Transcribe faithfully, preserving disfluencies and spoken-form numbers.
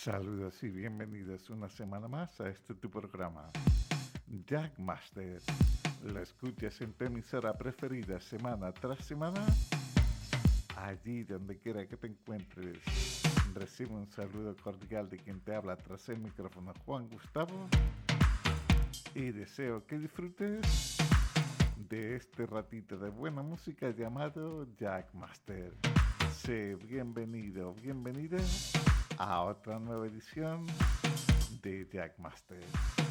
Saludos y bienvenidos una semana más a este tu programa, Jackmaster. Lo escuchas en tu emisora preferida semana tras semana, allí donde quiera que te encuentres. Recibe un saludo cordial de quien te habla tras el micrófono, Juan Gustavo, y deseo que disfrutes de este ratito de buena música llamado Jackmaster. Sé bienvenido, bienvenida a otra nueva edición de Jackmaster.